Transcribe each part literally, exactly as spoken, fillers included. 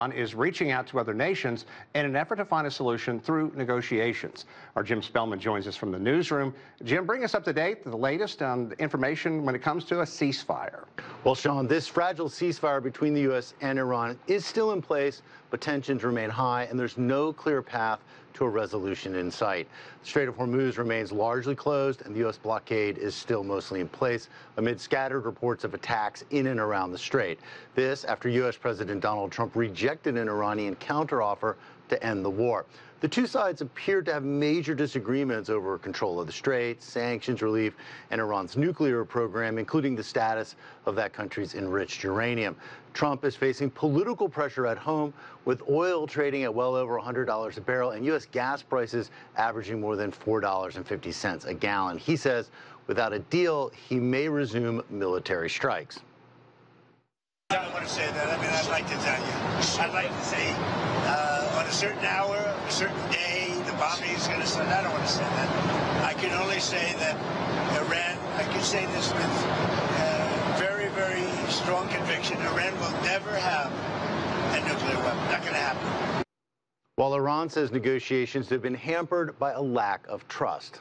is reaching out to other nations in an effort to find a solution through negotiations. Our Jim Spellman joins us from the newsroom. Jim, bring us up to date, the latest on information when it comes to a ceasefire. Well, Sean, this fragile ceasefire between the U S and Iran is still in place, but tensions remain high, and there's no clear path to a resolution in sight. The Strait of Hormuz remains largely closed, and the U S blockade is still mostly in place amid scattered reports of attacks in and around the strait. This after U S President Donald Trump rejected an Iranian counteroffer to end the war. The two sides appeared to have major disagreements over control of the strait, sanctions relief, and Iran's nuclear program, including the status of that country's enriched uranium. Trump is facing political pressure at home, with oil trading at well over one hundred dollars a barrel and U S gas prices averaging more than four dollars and fifty cents a gallon. He says without a deal, he may resume military strikes. I don't want to say that. I mean, I'd like to tell you. I'd like to say uh, on a certain hour, a certain day, the bombing is going to start. I don't want to say that. I can only say that Iran, I can say this with uh, very, very strong conviction, Iran will never have a nuclear weapon. Not going to happen. While Iran says negotiations have been hampered by a lack of trust.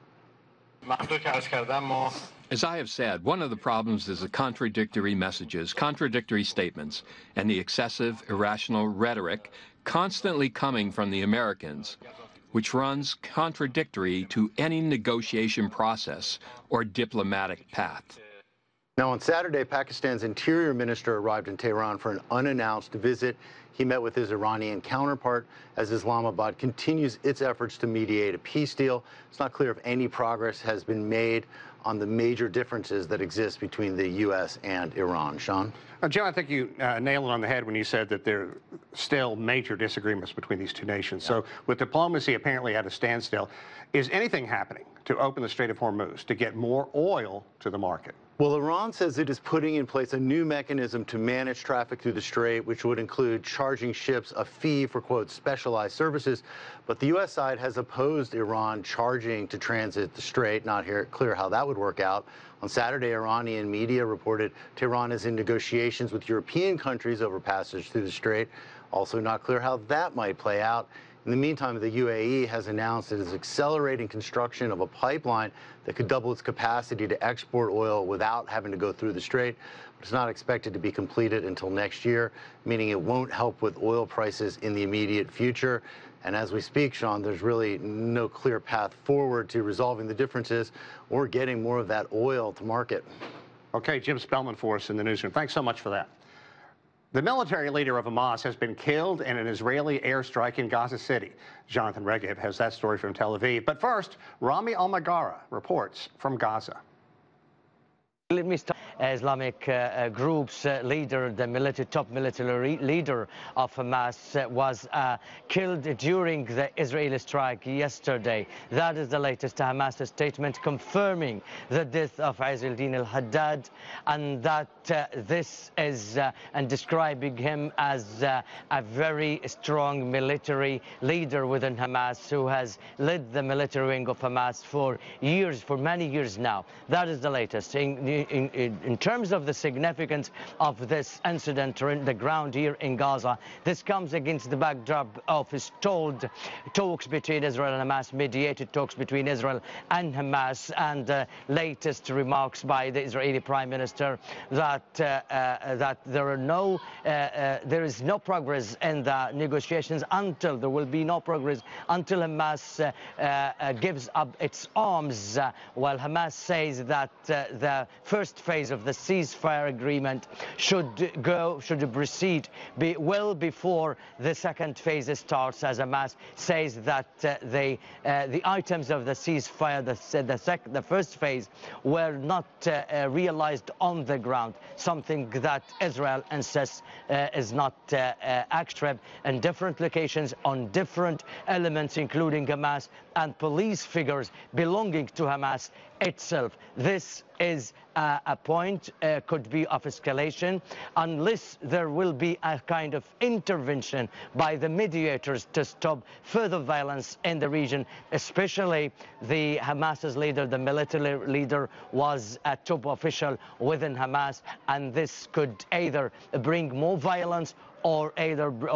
As I have said, one of the problems is the contradictory messages, contradictory statements, and the excessive, irrational rhetoric constantly coming from the Americans, which runs contradictory to any negotiation process or diplomatic path. Now, on Saturday, Pakistan's interior minister arrived in Tehran for an unannounced visit. He met with his Iranian counterpart as Islamabad continues its efforts to mediate a peace deal. It's not clear if any progress has been made on the major differences that exist between the U S and Iran. Sean? Uh, Jim, I think you uh, nailed it on the head when you said that there are still major disagreements between these two nations. Yeah. So with diplomacy apparently at a standstill, is anything happening to open the Strait of Hormuz to get more oil to the market? Well, Iran says it is putting in place a new mechanism to manage traffic through the strait, which would include charging ships a fee for, quote, specialized services. But the U S side has opposed Iran charging to transit the strait. Not here, clear how that would work out. On Saturday, Iranian media reported Tehran is in negotiations with European countries over passage through the strait. Also not clear how that might play out. In the meantime, the U A E has announced it is accelerating construction of a pipeline that could double its capacity to export oil without having to go through the strait. It's not expected to be completed until next year, meaning it won't help with oil prices in the immediate future. And as we speak, Sean, there's really no clear path forward to resolving the differences or getting more of that oil to market. Okay, Jim Spellman for us in the newsroom. Thanks so much for that. The military leader of Hamas has been killed in an Israeli airstrike in Gaza City. Jonathan Regev has that story from Tel Aviv. But first, Rami Al-Magara reports from Gaza. Let me start. Islamic uh, group's uh, leader, the military, top military leader of Hamas, uh, was uh, killed during the Israeli strike yesterday. That is the latest Hamas statement confirming the death of Izz al-Din al-Haddad, and that uh, this is, uh, and describing him as uh, a very strong military leader within Hamas, who has led the military wing of Hamas for years, for many years now. That is the latest. In, in, in, In terms of the significance of this incident on the ground here in Gaza, this comes against the backdrop of stalled talks between Israel and Hamas, mediated talks between Israel and Hamas, and uh, latest remarks by the Israeli Prime Minister that uh, uh, that there are no, uh, uh, there is no progress in the negotiations until there will be no progress until Hamas uh, uh, gives up its arms. Uh, while Hamas says that uh, the first phase of the ceasefire agreement should go, should proceed be well before the second phase starts, as Hamas says that uh, they, uh, the items of the ceasefire, the, the, sec the first phase, were not uh, uh, realized on the ground, something that Israel insists uh, is not uh, uh, actionable in different locations on different elements, including Hamas and police figures belonging to Hamas itself. This is uh, a point, uh, could be of escalation, unless there will be a kind of intervention by the mediators to stop further violence in the region. Especially the Hamas's leader, the military leader, was a top official within Hamas, and this could either bring more violence or either